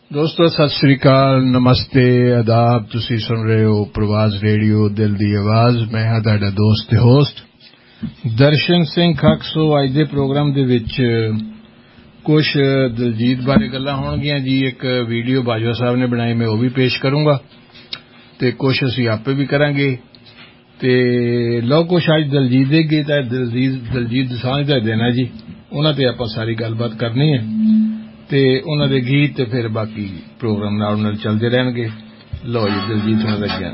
दोस्तों सत श्री अकाल, नमस्ते, आदाब। तुसी सुन रहे हो प्रवास रेडियो दिल दी आवाज। मैं हां तुहाडा दोस्त ते होस्ट दर्शन सिंह खक। सो अज दे प्रोग्राम दे विच कुछ दिलजीत बारे गल्लां होणगियां जी। एक वीडियो बाजवा साहब ने बनाई, मैं वो भी पेश करूंगा ते कुछ असीं आपे भी करांगे। ते लो कुछ अज दिलजीत दे गीत है। दिलजीत दोसांझ दा दिन है जी, उन्हां ते आपां सारी गलबात करनी है ते उन्हां दे गीत ते फिर बाकी प्रोग्राम नाल चलदे रहणगे। लो जी दिलजीत हुणां दा गीत।